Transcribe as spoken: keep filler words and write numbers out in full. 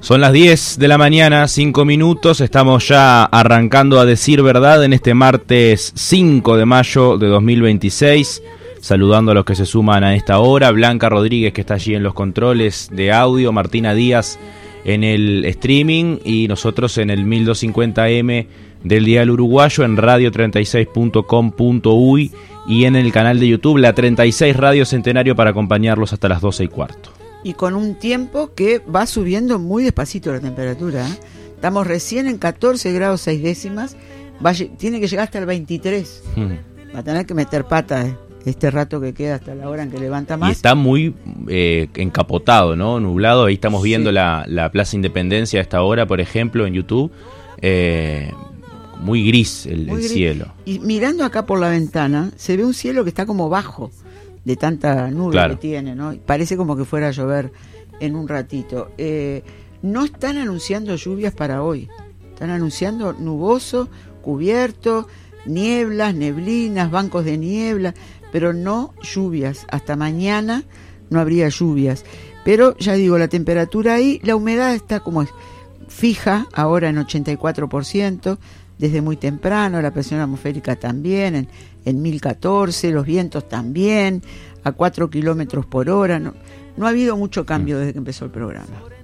Son las diez de la mañana, cinco minutos, estamos ya arrancando a decir verdad en este martes cinco de mayo de dos mil veintiséis, saludando a los que se suman a esta hora, Blanca Rodríguez que está allí en los controles de audio, Martina Díaz en el streaming y nosotros en el mil doscientos cincuenta eme del Dial Uruguayo, en radio treinta y seis punto com punto uy y en el canal de YouTube La treinta y seis Radio Centenario para acompañarlos hasta las doce y cuarto. Y con un tiempo que va subiendo muy despacito la temperatura, ¿eh? Estamos recién en catorce grados seis décimas, va, tiene que llegar hasta el veintitrés. Mm. Va a tener que meter pata ¿eh? este rato que queda hasta la hora en que levanta más. Y está muy eh, encapotado, ¿no? Nublado. Ahí estamos viendo sí. la, la Plaza Independencia a esta hora, por ejemplo, en YouTube. Eh, muy gris el, muy el gris. cielo. Y mirando acá por la ventana, se ve un cielo que está como bajo de tanta nube claro. que tiene, ¿no? Parece como que fuera a llover en un ratito. Eh, no están anunciando lluvias para hoy. Están anunciando nuboso, cubierto, nieblas, neblinas, bancos de niebla, pero no lluvias. Hasta mañana no habría lluvias. Pero ya digo, la temperatura ahí, la humedad está como fija, ahora en ochenta y cuatro por ciento, desde muy temprano, la presión atmosférica también, en, en mil catorce, los vientos también, a cuatro kilómetros por hora. No, no ha habido mucho cambio desde que empezó el programa.